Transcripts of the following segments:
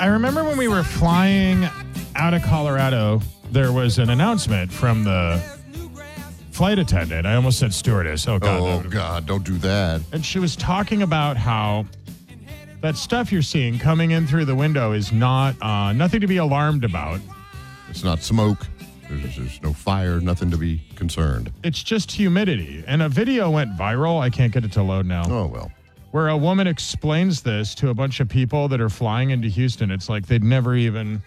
remember when we were flying out of Colorado, there was an announcement from the flight attendant. I almost said stewardess. Oh, God. Oh, God, don't do that. And she was talking about how that stuff you're seeing coming in through the window is not nothing to be alarmed about. It's not smoke. There's no fire, nothing to be concerned. It's just humidity. And a video went viral. I can't get it to load now. Oh, well. Where a woman explains this to a bunch of people that are flying into Houston. It's like they'd never even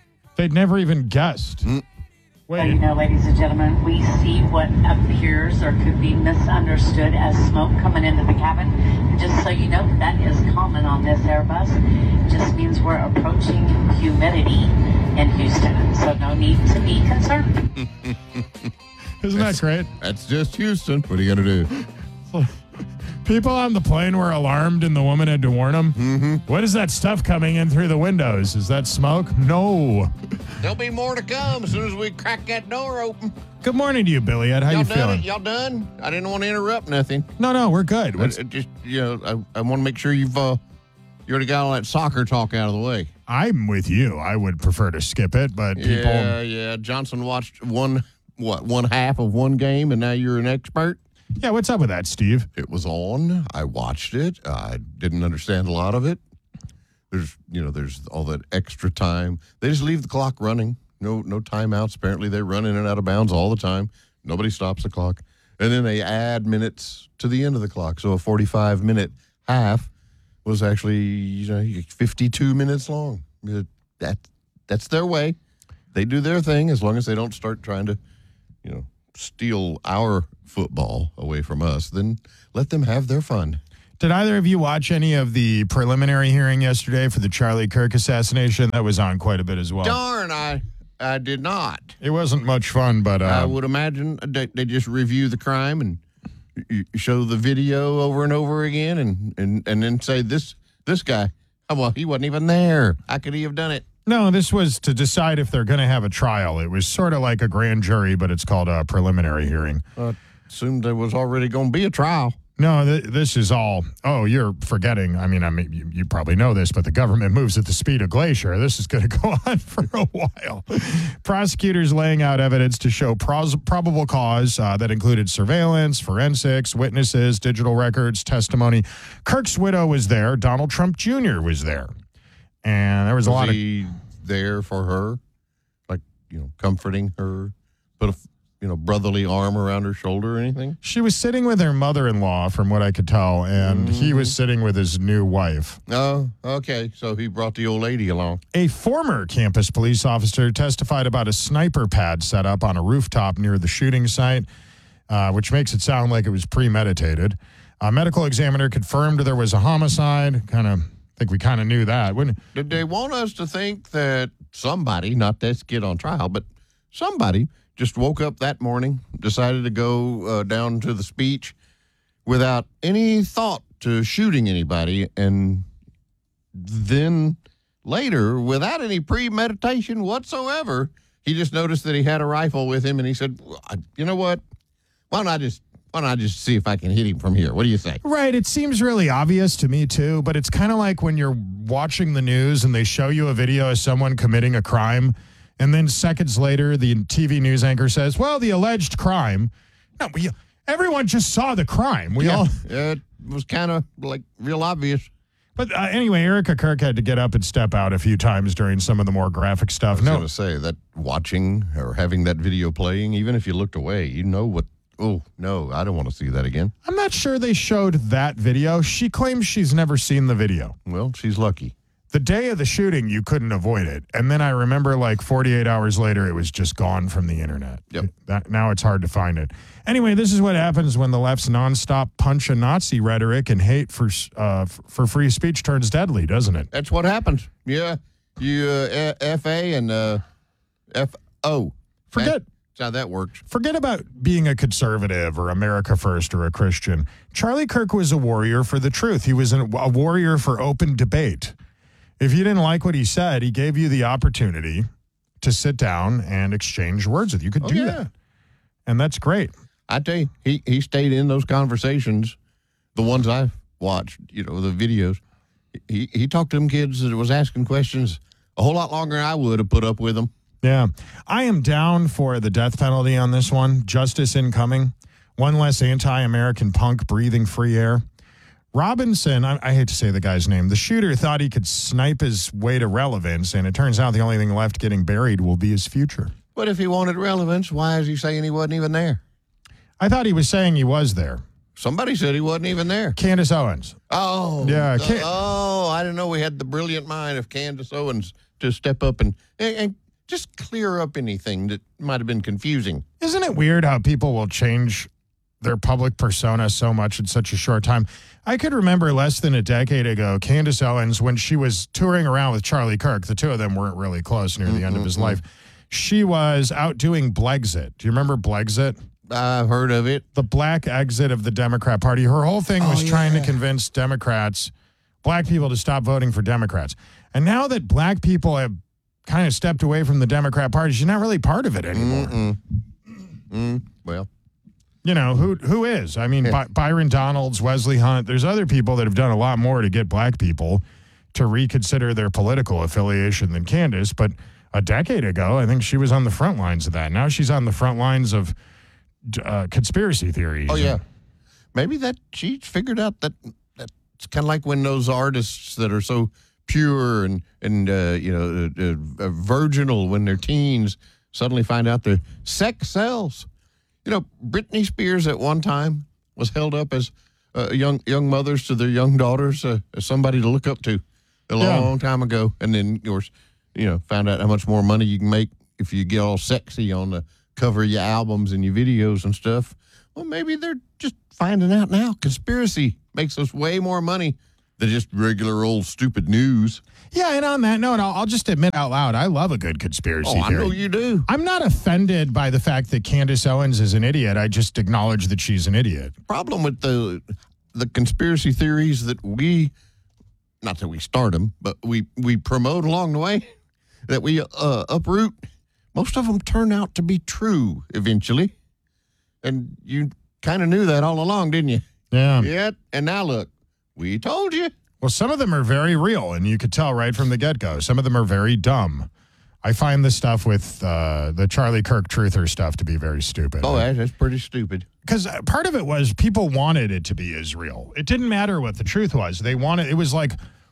guessed. Wait. You know, ladies and gentlemen, we see what appears or could be misunderstood as smoke coming into the cabin. And just so you know, that is common on this Airbus. It just means we're approaching humidity in Houston. So no need to be concerned. Isn't that great? That's just Houston. What are you going to do? People on the plane were alarmed and the woman had to warn them. Mm-hmm. What is that stuff coming in through the windows? Is that smoke? No. There'll be more to come as soon as we crack that door open. Good morning to you, Billy Ed. How you feeling? Y'all done? I didn't want to interrupt nothing. No, we're good. I want to make sure you already got all that soccer talk out of the way. I'm with you. I would prefer to skip it, but people... Yeah. Johnson watched one half of one game, and now you're an expert? Yeah, what's up with that, Steve? It was on. I watched it. I didn't understand a lot of it. There's all that extra time. They just leave the clock running. No timeouts. Apparently, they run in and out of bounds all the time. Nobody stops the clock. And then they add minutes to the end of the clock. So a 45-minute half was actually 52 minutes long. That's their way. They do their thing as long as they don't start trying to, steal our football away from us. Then let them have their fun. Did either of you watch any of the preliminary hearing yesterday for the Charlie Kirk assassination? That was on quite a bit as well. Darn, I did not. It wasn't much fun, but... I would imagine they just review the crime and you show the video over and over again and then say, this guy, well, he wasn't even there. How could he have done it? No, this was to decide if they're going to have a trial. It was sort of like a grand jury, but it's called a preliminary hearing. Assumed there was already going to be a trial. No, this is all... Oh, you're forgetting. I mean, you probably know this, but the government moves at the speed of glacier. This is going to go on for a while. Prosecutors laying out evidence to show probable cause that included surveillance, forensics, witnesses, digital records, testimony. Kirk's widow was there. Donald Trump Jr. was there. And there was a lot of... Was he there for her? Like, comforting her? Put a... brotherly arm around her shoulder or anything? She was sitting with her mother-in-law, from what I could tell, and he was sitting with his new wife. Oh, okay. So he brought the old lady along. A former campus police officer testified about a sniper pad set up on a rooftop near the shooting site, which makes it sound like it was premeditated. A medical examiner confirmed there was a homicide. I think we kind of knew that. Did they want us to think that somebody, not this kid on trial, but somebody... just woke up that morning, decided to go down to the speech without any thought to shooting anybody, and then later, without any premeditation whatsoever, he just noticed that he had a rifle with him, and he said, you know what? Why don't I just see if I can hit him from here? What do you think? Right. It seems really obvious to me, too, but it's kind of like when you're watching the news and they show you a video of someone committing a crime, and then seconds later, the TV news anchor says, well, the alleged crime. No, everyone just saw the crime. It was kind of like real obvious. But anyway, Erica Kirk had to get up and step out a few times during some of the more graphic stuff. I was going to say that watching or having that video playing, even if you looked away, oh, no, I don't want to see that again. I'm not sure they showed that video. She claims she's never seen the video. Well, she's lucky. The day of the shooting, you couldn't avoid it. And then I remember 48 hours later, it was just gone from the internet. Yep. Now it's hard to find it. Anyway, this is what happens when the left's nonstop punch and Nazi rhetoric and hate for free speech turns deadly, doesn't it? That's what happens. Yeah. You F-A and F-O. Forget. That's how that works. Forget about being a conservative or America First or a Christian. Charlie Kirk was a warrior for the truth. He was a warrior for open debate. If you didn't like what he said, he gave you the opportunity to sit down and exchange words with you. You could do that. And that's great. I tell you, he stayed in those conversations, the ones I've watched, the videos. He talked to them kids that was asking questions a whole lot longer than I would have put up with them. Yeah. I am down for the death penalty on this one. Justice incoming. One less anti-American punk breathing free air. Robinson, I hate to say the guy's name, the shooter thought he could snipe his way to relevance, and it turns out the only thing left getting buried will be his future. But if he wanted relevance, why is he saying he wasn't even there? I thought he was saying he was there. Somebody said he wasn't even there. Candace Owens. Oh. Yeah. I didn't know we had the brilliant mind of Candace Owens to step up and just clear up anything that might have been confusing. Isn't it weird how people will change their public persona so much in such a short time? I could remember less than a decade ago, Candace Owens, when she was touring around with Charlie Kirk, the two of them weren't really close near the end of his life. She was out doing Blexit. Do you remember Blexit? I've heard of it. The black exit of the Democrat Party. Her whole thing was trying to convince Democrats, black people, to stop voting for Democrats. And now that black people have kind of stepped away from the Democrat Party, she's not really part of it anymore. Well, you know, who is? I mean, Byron Donalds, Wesley Hunt, there's other people that have done a lot more to get black people to reconsider their political affiliation than Candace. But a decade ago, I think she was on the front lines of that. Now she's on the front lines of conspiracy theories. oh, yeah. Maybe that she figured out that it's kind of like when those artists that are so pure and virginal when they're teens suddenly find out their sex sells. You know, Britney Spears at one time was held up as young mothers to their young daughters as somebody to look up to a long time ago. And then, of course, found out how much more money you can make if you get all sexy on the cover of your albums and your videos and stuff. Well, maybe they're just finding out now. Conspiracy makes us way more money than just regular old stupid news. Yeah, and on that note, I'll just admit out loud, I love a good conspiracy theory. I know you do. I'm not offended by the fact that Candace Owens is an idiot. I just acknowledge that she's an idiot. Problem with the conspiracy theories that not that we start them, but we promote along the way, that we uproot, most of them turn out to be true eventually. And you kind of knew that all along, didn't you? Yeah. Yeah, and now look, we told you. Well, some of them are very real, and you could tell right from the get-go. Some of them are very dumb. I find the stuff with the Charlie Kirk truther stuff to be very stupid. Oh, that's pretty stupid. Because part of it was people wanted it to be Israel. It didn't matter what the truth was. It was like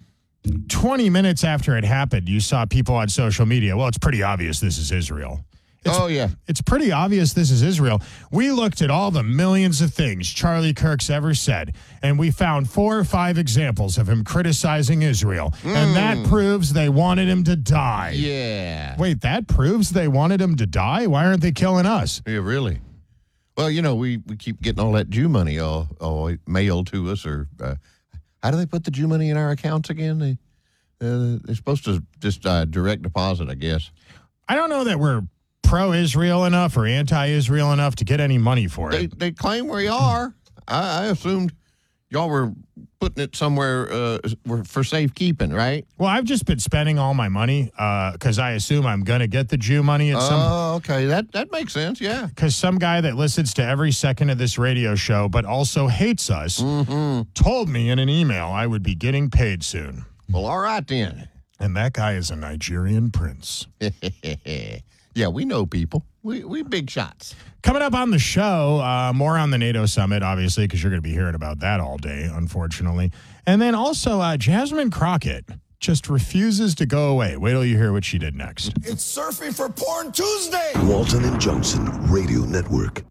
20 minutes after it happened, you saw people on social media, well, it's pretty obvious this is Israel. It's pretty obvious this is Israel. We looked at all the millions of things Charlie Kirk's ever said, and we found 4 or 5 examples of him criticizing Israel. And that proves they wanted him to die. Yeah. Wait, that proves they wanted him to die? Why aren't they killing us? Yeah, really? Well, we keep getting all that Jew money all mailed to us. Or how do they put the Jew money in our accounts again? They're supposed to just direct deposit, I guess. I don't know that we're pro-Israel enough or anti-Israel enough to get any money for it. They claim we are. I assumed y'all were putting it somewhere for safekeeping, right? Well, I've just been spending all my money because I assume I'm going to get the Jew money at some... Oh, okay. That makes sense, yeah. Because some guy that listens to every second of this radio show but also hates us told me in an email I would be getting paid soon. Well, all right then. And that guy is a Nigerian prince. Yeah, we know people. We big shots. Coming up on the show, more on the NATO summit, obviously, because you're going to be hearing about that all day, unfortunately. And then also, Jasmine Crockett just refuses to go away. Wait till you hear what she did next. It's Surfing for Porn Tuesday. Walton and Johnson Radio Network.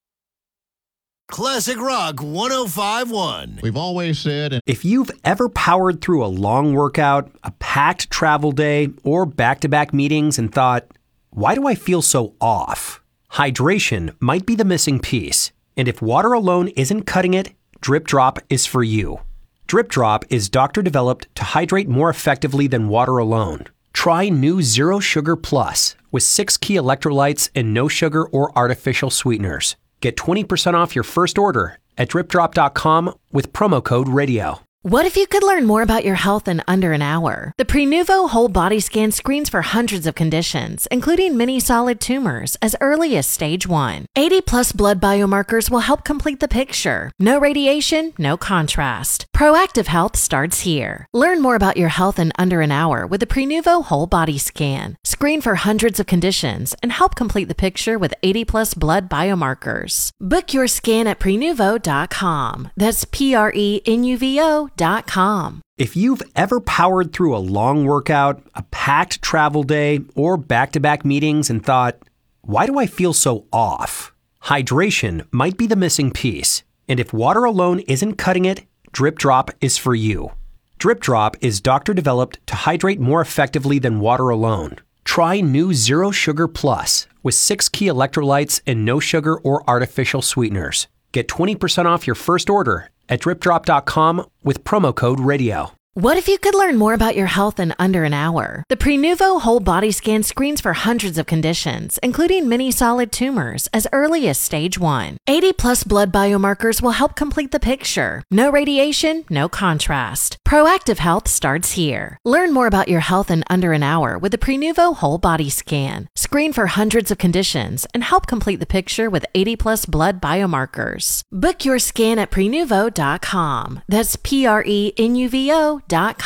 Classic Rock 105.1. We've always said... If you've ever powered through a long workout, a packed travel day, or back-to-back meetings and thought, why do I feel so off? Hydration might be the missing piece. And if water alone isn't cutting it, Drip Drop is for you. Drip Drop is doctor-developed to hydrate more effectively than water alone. Try new Zero Sugar Plus with 6 key electrolytes and no sugar or artificial sweeteners. Get 20% off your first order at dripdrop.com with promo code RADIO. What if you could learn more about your health in under an hour? The Prenuvo Whole Body Scan screens for hundreds of conditions, including many solid tumors, as early as stage 1. 80-plus blood biomarkers will help complete the picture. No radiation, no contrast. Proactive health starts here. Learn more about your health in under an hour with the Prenuvo Whole Body Scan. Screen for hundreds of conditions and help complete the picture with 80-plus blood biomarkers. Book your scan at Prenuvo.com. That's Prenuvo.com. If you've ever powered through a long workout, a packed travel day, or back-to-back meetings and thought, why do I feel so off? Hydration might be the missing piece. And if water alone isn't cutting it, Drip Drop is for you. Drip Drop is doctor-developed to hydrate more effectively than water alone. Try new Zero Sugar Plus with 6 key electrolytes and no sugar or artificial sweeteners. Get 20% off your first order at dripdrop.com with promo code RADIO. What if you could learn more about your health in under an hour? The Prenuvo Whole Body Scan screens for hundreds of conditions, including many solid tumors, as early as stage 1. 80-plus blood biomarkers will help complete the picture. No radiation, no contrast. Proactive health starts here. Learn more about your health in under an hour with the Prenuvo Whole Body Scan. Screen for hundreds of conditions and help complete the picture with 80-plus blood biomarkers. Book your scan at Prenuvo.com. That's Prenuvo.com.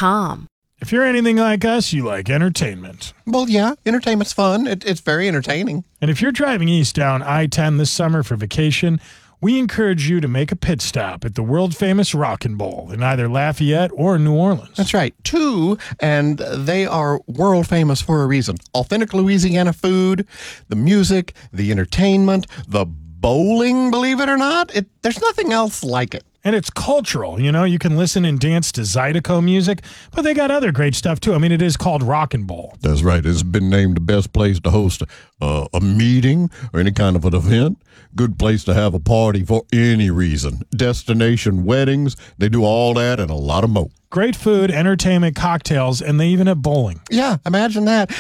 If you're anything like us, you like entertainment. Well, yeah, entertainment's fun. It's very entertaining. And if you're driving east down I-10 this summer for vacation, we encourage you to make a pit stop at the world-famous Rockin' Bowl in either Lafayette or New Orleans. That's right. 2, and they are world famous for a reason. Authentic Louisiana food, the music, the entertainment, the bowling, believe it or not. There's nothing else like it. And it's cultural, you know, you can listen and dance to Zydeco music, but they got other great stuff too. I mean, it is called Rockin' Bowl. That's right. It's been named the best place to host a meeting or any kind of an event. Good place to have a party for any reason. Destination weddings, they do all that and a lot of more. Great food, entertainment, cocktails, and they even have bowling. Yeah, imagine that.